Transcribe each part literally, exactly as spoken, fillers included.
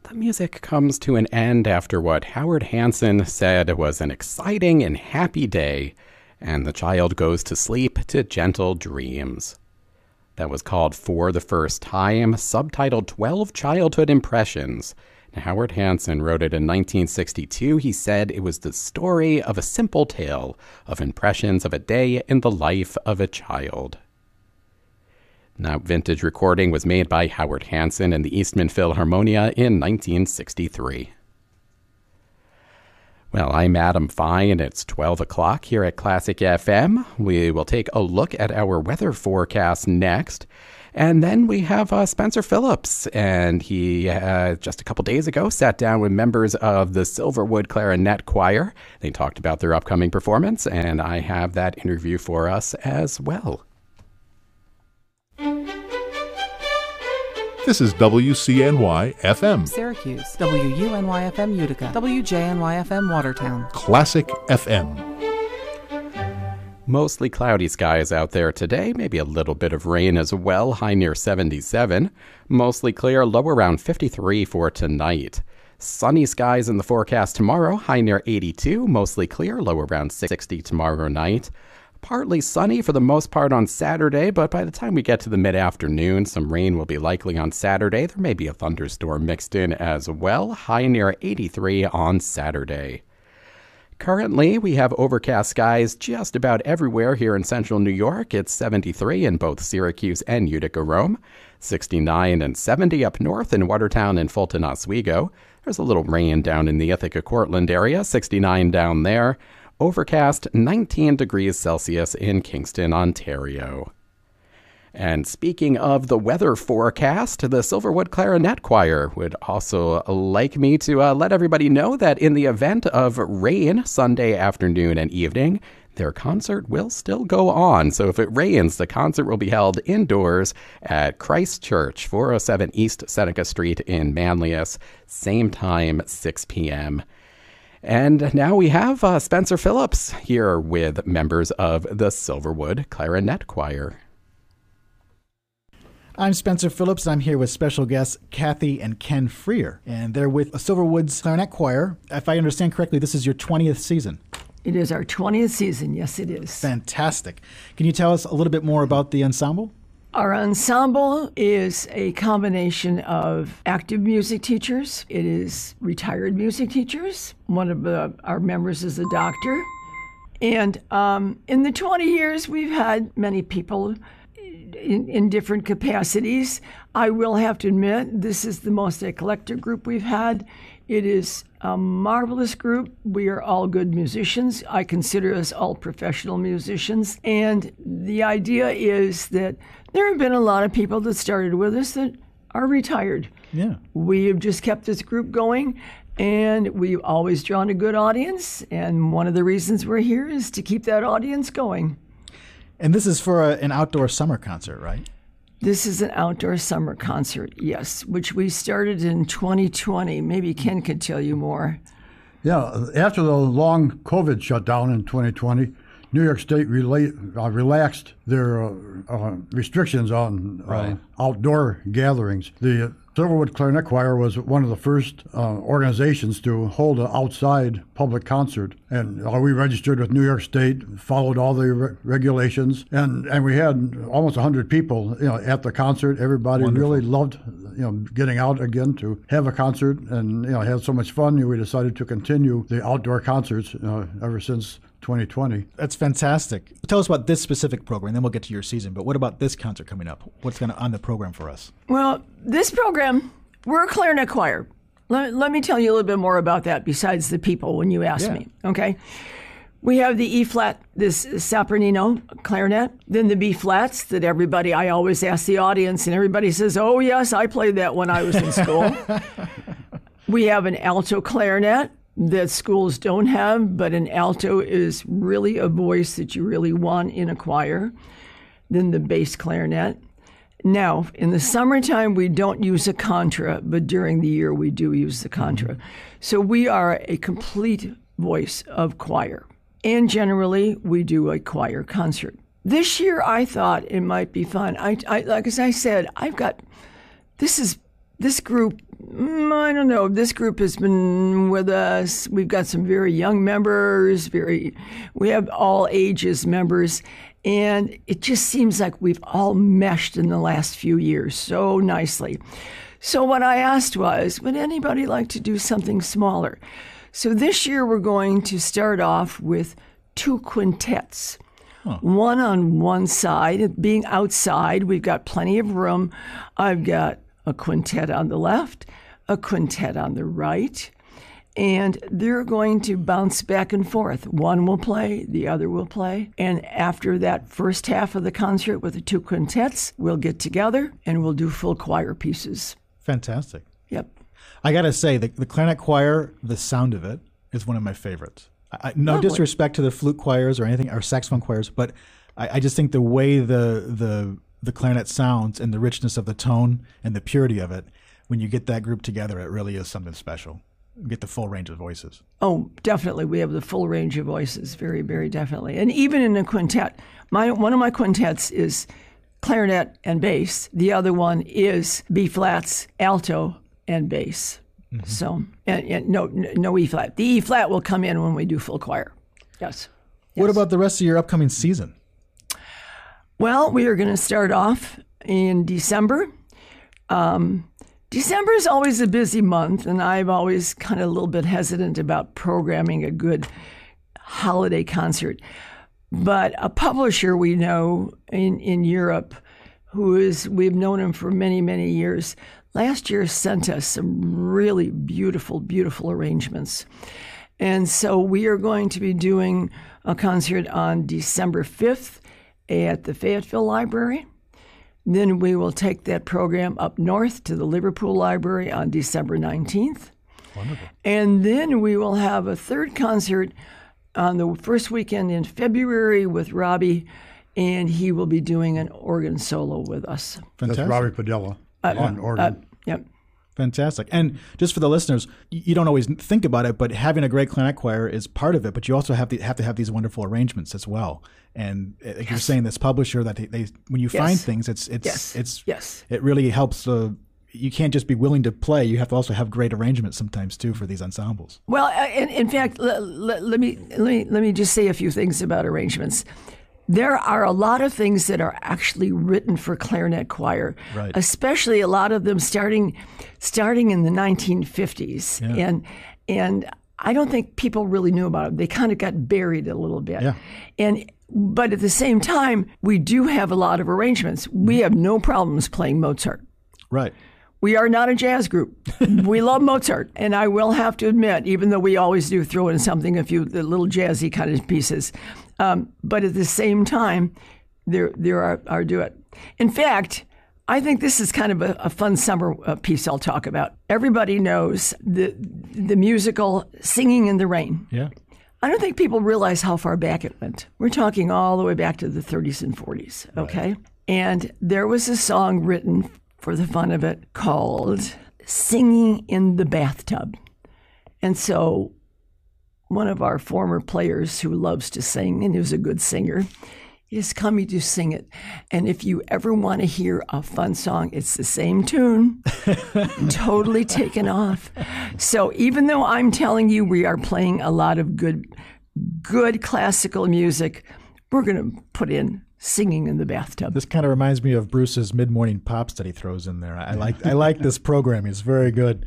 the music comes to an end after what Howard Hanson said was an exciting and happy day, and the child goes to sleep to gentle dreams. That was called For the First Time, subtitled twelve Childhood Impressions. Howard Hanson wrote it in nineteen sixty-two. He said it was the story of a simple tale of impressions of a day in the life of a child. That vintage recording was made by Howard Hanson and the Eastman Philharmonia in nineteen sixty-three. Well, I'm Adam Fine. It's twelve o'clock here at Classic F M. We will take a look at our weather forecast next. And then we have uh, Spencer Phillips, and he uh, just a couple days ago sat down with members of the Silverwood Clarinet Choir. They talked about their upcoming performance, and I have that interview for us as well. This is W C N Y F M Syracuse, W U N Y F M Utica, W J N Y F M Watertown, Classic F M. Mostly cloudy skies out there today, maybe a little bit of rain as well, high near seventy-seven. Mostly clear, low around fifty-three for tonight. Sunny skies in the forecast tomorrow, high near eighty-two, mostly clear, low around sixty tomorrow night. Partly sunny for the most part on Saturday, but by the time we get to the mid-afternoon, some rain will be likely on Saturday. There may be a thunderstorm mixed in as well, high near eighty-three on Saturday. Currently, we have overcast skies just about everywhere here in central New York. It's seventy-three in both Syracuse and Utica, Rome, sixty-nine and seventy up north in Watertown and Fulton, Oswego. There's a little rain down in the Ithaca, Cortland area, sixty-nine down there. Overcast, nineteen degrees Celsius in Kingston, Ontario. And speaking of the weather forecast, the Silverwood Clarinet Choir would also like me to uh, let everybody know that in the event of rain Sunday afternoon and evening, their concert will still go on. So if it rains, the concert will be held indoors at Christ Church, four oh seven East Seneca Street in Manlius, same time, six p.m. And now we have uh, Spencer Phillips here with members of the Silverwood Clarinet Choir. I'm Spencer Phillips. I'm here with special guests Kathy and Ken Freer, and they're with Silverwood's Clarinet Choir. If I understand correctly, this is your twentieth season. It is our twentieth season. Yes, it is. Fantastic. Can you tell us a little bit more about the ensemble? Our ensemble is a combination of active music teachers. It is retired music teachers. One of the, our members is a doctor. And um, in the twenty years, we've had many people in, in different capacities. I will have to admit, this is the most eclectic group we've had. It is a marvelous group. We are all good musicians. I consider us all professional musicians. And the idea is that there have been a lot of people that started with us that are retired. Yeah. We have just kept this group going, and we've always drawn a good audience. And one of the reasons we're here is to keep that audience going. And this is for a, an outdoor summer concert, right? This is an outdoor summer concert, yes, which we started in twenty twenty. Maybe Ken could tell you more. Yeah, after the long COVID shutdown in twenty twenty, New York State rela- uh, relaxed their uh, uh, restrictions on uh, right. outdoor gatherings. The Silverwood Clarinet Choir was one of the first uh, organizations to hold an outside public concert. And uh, we registered with New York State, followed all the re- regulations, and, and we had almost one hundred people you know, at the concert. Everybody Wonderful. really loved you know, getting out again to have a concert and you know, had so much fun. We decided to continue the outdoor concerts uh, ever since twenty twenty. That's fantastic. Tell us about this specific program, then we'll get to your season. But what about this concert coming up? What's going to on the program for us? Well, this program, we're a clarinet choir. Let, let me tell you a little bit more about that besides the people when you ask yeah. me, okay? We have the E-flat, this sopranino clarinet, then the B-flats that everybody, I always ask the audience, and everybody says, oh, yes, I played that when I was in school. We have an alto clarinet that schools don't have, but an alto is really a voice that you really want in a choir. Then the bass clarinet. Now, in the summertime, we don't use a contra, but during the year, we do use the contra. Mm-hmm. So we are a complete voice of choir. And generally, we do a choir concert. This year, I thought it might be fun. I, I like as I said, I've got, this is, this group, mm, I don't know. This group has been with us. We've got some very young members. Very, we have all ages members, and it just seems like we've all meshed in the last few years so nicely. So what I asked was, would anybody like to do something smaller? So this year we're going to start off with two quintets. Huh. One on one side, being outside, we've got plenty of room. I've got a quintet on the left, a quintet on the right, and they're going to bounce back and forth. One will play, the other will play. And after that first half of the concert with the two quintets, we'll get together and we'll do full choir pieces. Fantastic. Yep. I got to say, the, the clarinet choir, the sound of it is one of my favorites. I, no Lovely. disrespect to the flute choirs or anything, or saxophone choirs, but I, I just think the way the the the clarinet sounds and the richness of the tone and the purity of it, when you get that group together, it really is something special. You get the full range of voices. Oh, definitely. We have the full range of voices, very, very definitely. And even in a quintet, my one of my quintets is clarinet and bass. The other one is B-flats, alto, and bass. Mm-hmm. So, and, and no, no E flat. The E flat will come in when we do full choir. Yes. What yes. about the rest of your upcoming season? Well, we are going to start off in December. Um, December is always a busy month, and I've always kind of a little bit hesitant about programming a good holiday concert. But a publisher we know in, in Europe, who is, we've known him for many, many years, last year sent us some really beautiful, beautiful arrangements. And so we are going to be doing a concert on December fifth at the Fayetteville Library. Then we will take that program up north to the Liverpool Library on December nineteenth. Wonderful. And then we will have a third concert on the first weekend in February with Robbie, and he will be doing an organ solo with us. Fantastic. That's Robbie Padilla Uh, on organ. uh, yep. Fantastic. And just for the listeners, y- you don't always think about it, but having a great clarinet choir is part of it, but you also have to have, to have these wonderful arrangements as well. And uh, like you're saying, this publisher, that they, they when you Yes. find things, it's it's Yes. it's Yes. it really helps. Uh, you can't just be willing to play. You have to also have great arrangements sometimes too for these ensembles. Well, uh, in, in fact, l- l- let me let me let me just say a few things about arrangements. There are a lot of things that are actually written for clarinet choir, Right. especially a lot of them starting starting in the nineteen fifties. Yeah. And and I don't think people really knew about them. They kind of got buried a little bit. Yeah. And but at the same time, we do have a lot of arrangements. We have no problems playing Mozart. Right. We are not a jazz group. We love Mozart. And I will have to admit, even though we always do throw in something, a few the little jazzy kind of pieces, um, but at the same time, there there are, are do it. In fact, I think this is kind of a, a fun summer uh, piece I'll talk about. Everybody knows the the musical Singing in the Rain. Yeah. I don't think people realize how far back it went. We're talking all the way back to the thirties and forties, okay? Right. And there was a song written for the fun of it called Singing in the Bathtub. And so one of our former players who loves to sing and who's a good singer is coming to sing it. And if you ever want to hear a fun song, it's the same tune, totally taken off. So even though I'm telling you we are playing a lot of good, good classical music, we're going to put in Singing in the Bathtub. This kind of reminds me of Bruce's mid-morning pops that he throws in there. I like I like this program. It's very good.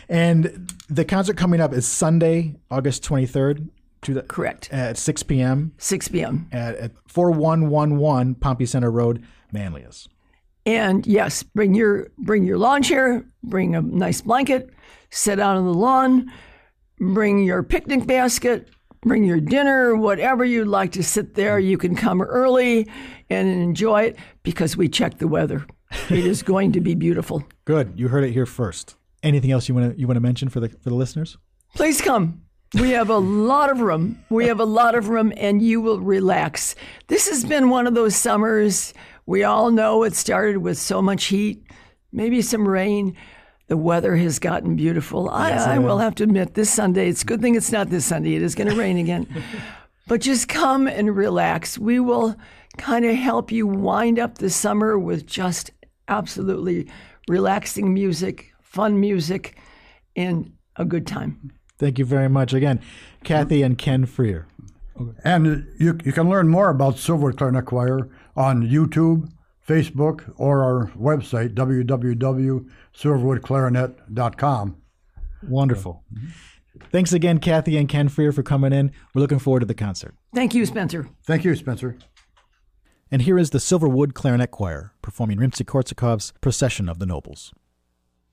And the concert coming up is Sunday, August twenty-third. To the, Correct. At six p.m. six p.m. At, at forty-one eleven Pompey Center Road, Manlius. And yes, bring your bring your lawn chair, bring a nice blanket, sit out on the lawn, bring your picnic basket, bring your dinner, whatever you'd like to sit there. You can come early and enjoy it because we checked the weather. It is going to be beautiful. Good. You heard it here first. Anything else you want to you want to mention for the for the listeners? Please come. We have a lot of room. We have a lot of room, and you will relax. This has been one of those summers. We all know it started with so much heat, maybe some rain. The weather has gotten beautiful. Yes, I, I will have to admit, this Sunday, it's a good thing it's not this Sunday. It is going to rain again. But just come and relax. We will kind of help you wind up the summer with just absolutely relaxing music, fun music, and a good time. Thank you very much. Again, Kathy and Ken Freer. And you, you can learn more about Silverwood Clarinet Choir on YouTube, Facebook, or our website, w w w dot silverwood clarinet dot com. Wonderful. Thanks again, Kathy and Ken Freer, for coming in. We're looking forward to the concert. Thank you, Spencer. Thank you, Spencer. And here is the Silverwood Clarinet Choir performing Rimsky-Korsakov's Procession of the Nobles.